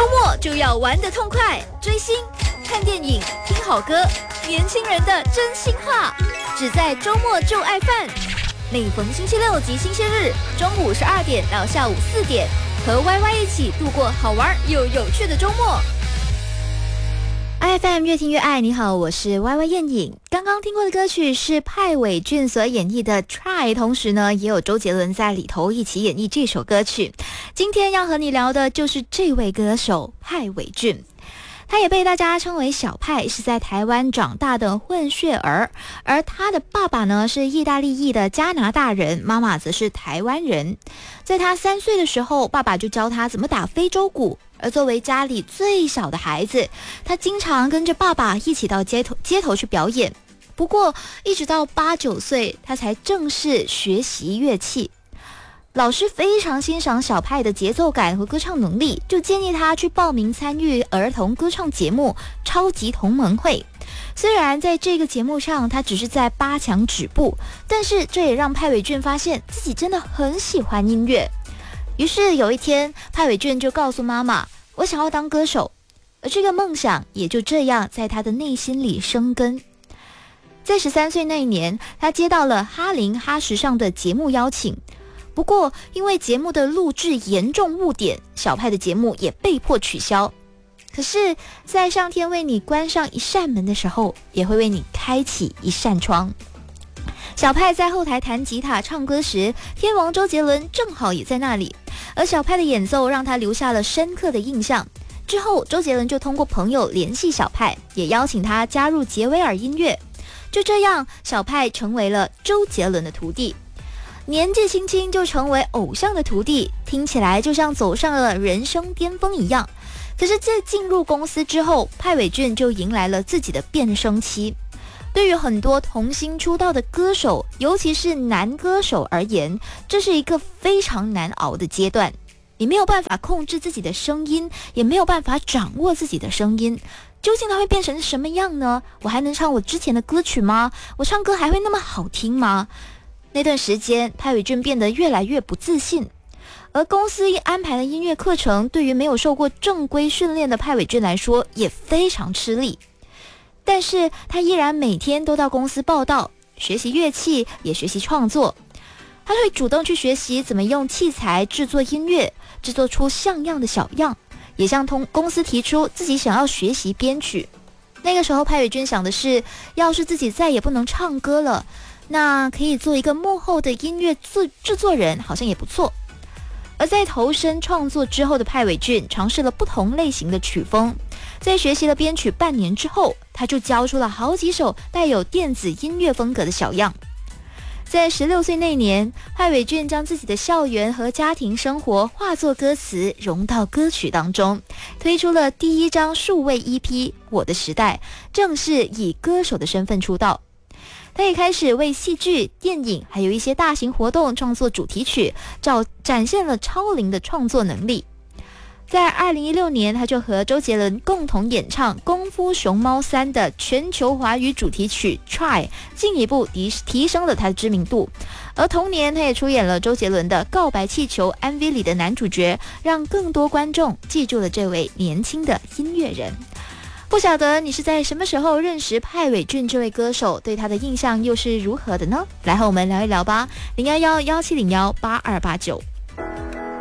末就要玩得痛快，追星、看电影、听好歌，年轻人的真心话，只在周末就爱饭。每逢星期六及星期日，中午12点到下午4点，和 YY 一起度过好玩又有趣的周末。IFM 越听越爱，你好，我是 YY 燕颖。刚刚听过的歌曲是派伟俊所演绎的 Try， 同时呢也有周杰伦在里头一起演绎这首歌曲。今天要和你聊的就是这位歌手派伟俊，他也被大家称为小派，是在台湾长大的混血儿，而他的爸爸呢是意大利裔的加拿大人，妈妈则是台湾人。在他3岁的时候，爸爸就教他怎么打非洲鼓，而作为家里最小的孩子，他经常跟着爸爸一起到街头去表演。不过一直到8、9岁，他才正式学习乐器。老师非常欣赏小派的节奏感和歌唱能力，就建议他去报名参与儿童歌唱节目《超级同盟会》。虽然在这个节目上他只是在8强止步，但是这也让派伟俊发现自己真的很喜欢音乐。于是有一天，派伟俊就告诉妈妈，我想要当歌手，而这个梦想也就这样在他的内心里生根。在13岁那一年，他接到了哈林哈时尚的节目邀请，不过因为节目的录制严重误点，小派的节目也被迫取消。可是在上天为你关上一扇门的时候，也会为你开启一扇窗。小派在后台弹吉他唱歌时，天王周杰伦正好也在那里，而小派的演奏让他留下了深刻的印象。之后周杰伦就通过朋友联系小派，也邀请他加入杰威尔音乐。就这样，小派成为了周杰伦的徒弟。年纪轻轻就成为偶像的徒弟，听起来就像走上了人生巅峰一样。可是在进入公司之后，派伟俊就迎来了自己的变声期。对于很多童星出道的歌手，尤其是男歌手而言，这是一个非常难熬的阶段。你没有办法控制自己的声音，也没有办法掌握自己的声音。究竟它会变成什么样呢？我还能唱我之前的歌曲吗？我唱歌还会那么好听吗？那段时间，派伟俊变得越来越不自信，而公司一安排的音乐课程，对于没有受过正规训练的派伟俊来说也非常吃力。但是他依然每天都到公司报到，学习乐器，也学习创作。他会主动去学习怎么用器材制作音乐，制作出像样的小样，也向公司提出自己想要学习编曲。那个时候派伟俊想的是，要是自己再也不能唱歌了，那可以做一个幕后的音乐制作人，好像也不错。而在投身创作之后的派伟俊尝试了不同类型的曲风，在学习了编曲半年之后，他就交出了好几首带有电子音乐风格的小样。在16岁那年，派伟俊将自己的校园和家庭生活化作歌词，融到歌曲当中，推出了第一张数位 EP《我的时代》，正式以歌手的身份出道。他也开始为戏剧、电影还有一些大型活动创作主题曲，展现了超龄的创作能力。在2016年，他就和周杰伦共同演唱《功夫熊猫3》的全球华语主题曲 Try， 进一步提升了他的知名度。而同年，他也出演了周杰伦的《告白气球》MV 里的男主角，让更多观众记住了这位年轻的音乐人。不晓得你是在什么时候认识派伟俊这位歌手，对他的印象又是如何的呢？来和我们聊一聊吧，011-1701-8289。